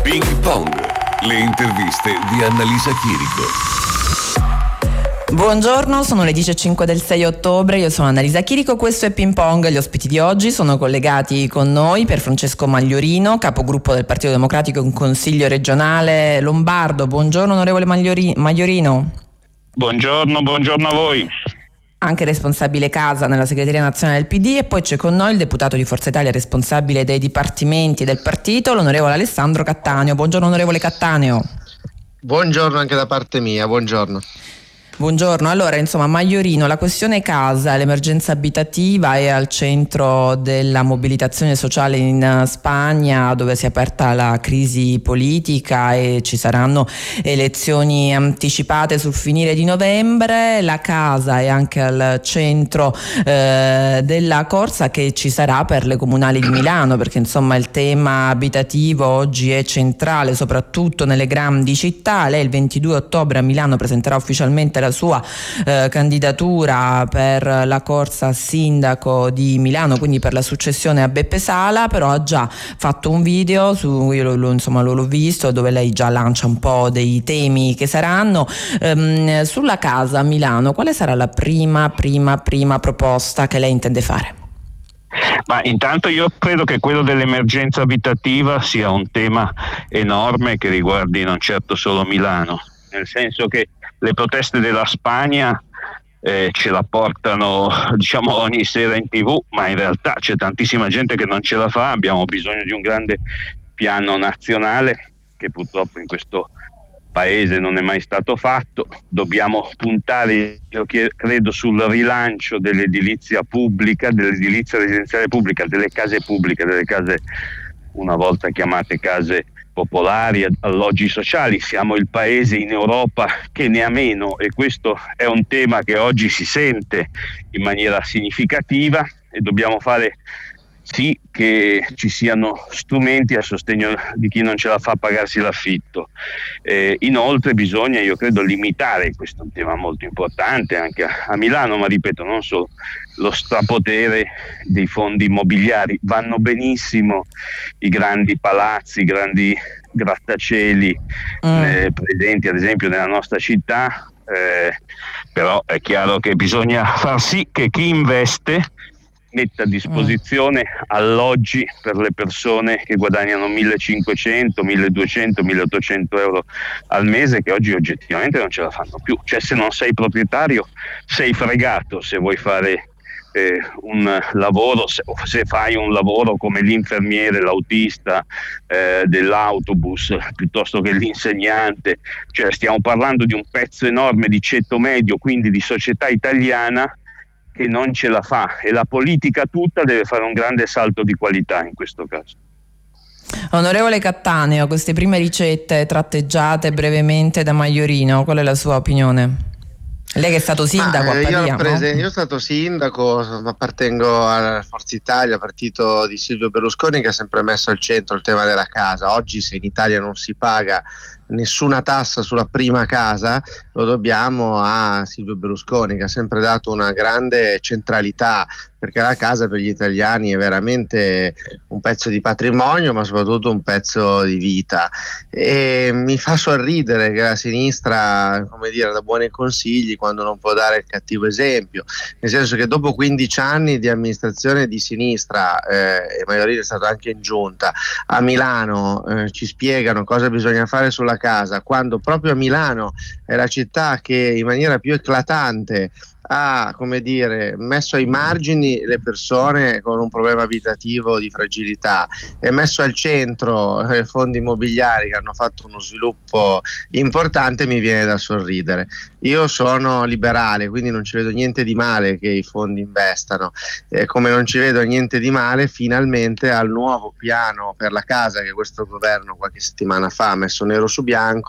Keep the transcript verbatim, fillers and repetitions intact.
Ping Pong, le interviste di Annalisa Chirico. Buongiorno, sono le dieci e cinque del sei ottobre, io sono Annalisa Chirico, questo è Ping Pong. Gli ospiti di oggi sono collegati con noi Pierfrancesco Magliorino, capogruppo del Partito Democratico in Consiglio regionale lombardo. Buongiorno onorevole Magliori- Magliorino. Buongiorno, buongiorno a voi. Anche responsabile casa nella segreteria nazionale del P D, e poi c'è con noi il deputato di Forza Italia responsabile dei dipartimenti del partito, l'onorevole Alessandro Cattaneo. Buongiorno onorevole Cattaneo. Buongiorno anche da parte mia, buongiorno. Buongiorno, allora insomma Magliorino, la questione casa, l'emergenza abitativa è al centro della mobilitazione sociale in Spagna, dove si è aperta la crisi politica e ci saranno elezioni anticipate sul finire di novembre. La casa è anche al centro eh, della corsa che ci sarà per le comunali di Milano, perché insomma il tema abitativo oggi è centrale soprattutto nelle grandi città. Lei il ventidue ottobre a Milano presenterà ufficialmente la sua eh, candidatura per la corsa a sindaco di Milano, quindi per la successione a Beppe Sala, però ha già fatto un video su, io lo, lo, insomma lo, l'ho visto, dove lei già lancia un po' dei temi che saranno ehm, sulla casa a Milano. Quale sarà la prima prima prima proposta che lei intende fare? Ma intanto io credo che quello dell'emergenza abitativa sia un tema enorme che riguardi non certo solo Milano, nel senso che le proteste della Spagna eh, ce la portano diciamo ogni sera in tv, ma in realtà c'è tantissima gente che non ce la fa. Abbiamo bisogno di un grande piano nazionale che purtroppo in questo paese non è mai stato fatto. Dobbiamo puntare, io credo, sul rilancio dell'edilizia pubblica, dell'edilizia residenziale pubblica, delle case pubbliche, delle case una volta chiamate case popolari, alloggi sociali. Siamo il paese in Europa che ne ha meno, e questo è un tema che oggi si sente in maniera significativa, e dobbiamo fare sì che ci siano strumenti a sostegno di chi non ce la fa a pagarsi l'affitto. Eh, inoltre bisogna, io credo, limitare, questo è un tema molto importante anche a, a Milano, ma ripeto, non solo, lo strapotere dei fondi immobiliari. Vanno benissimo i grandi palazzi, i grandi grattacieli mm. eh, presenti ad esempio nella nostra città, eh, però è chiaro che bisogna far sì che chi investe metta a disposizione alloggi per le persone che guadagnano millecinquecento, milleduecento, milleottocento euro al mese, che oggi oggettivamente non ce la fanno più. Cioè, se non sei proprietario sei fregato se vuoi fare eh, un lavoro, se, se fai un lavoro come l'infermiere, l'autista eh, dell'autobus, piuttosto che l'insegnante. Cioè, stiamo parlando di un pezzo enorme di ceto medio, quindi di società italiana, che non ce la fa, e la politica tutta deve fare un grande salto di qualità in questo caso. Onorevole Cattaneo, queste prime ricette tratteggiate brevemente da Magliorino, qual è la sua opinione? Lei che è stato sindaco Ma, a Pavia, io, prese- no? io sono stato sindaco, appartengo alla Forza Italia, partito di Silvio Berlusconi, che ha sempre messo al centro il tema della casa. Oggi, se in Italia non si paga nessuna tassa sulla prima casa, lo dobbiamo a Silvio Berlusconi, che ha sempre dato una grande centralità, perché la casa per gli italiani è veramente un pezzo di patrimonio, ma soprattutto un pezzo di vita. E mi fa sorridere che la sinistra, come dire, dà buoni consigli quando non può dare il cattivo esempio, nel senso che dopo quindici anni di amministrazione di sinistra, eh, e Magliorino è stato anche in giunta a Milano, eh, ci spiegano cosa bisogna fare sulla casa, quando proprio a Milano è la città che in maniera più eclatante ha, come dire, messo ai margini le persone con un problema abitativo di fragilità, e messo al centro eh, fondi immobiliari che hanno fatto uno sviluppo importante. Mi viene da sorridere. Io sono liberale, quindi non ci vedo niente di male che i fondi investano, eh, come non ci vedo niente di male finalmente al nuovo piano per la casa che questo governo qualche settimana fa ha messo nero su bianco,